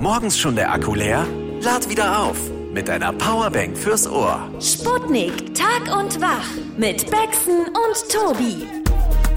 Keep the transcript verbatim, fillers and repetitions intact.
morgens schon der Akku leer? Lad wieder auf mit einer Powerbank fürs Ohr. Sputnik, Tag und Wach mit Bexen und Tobi.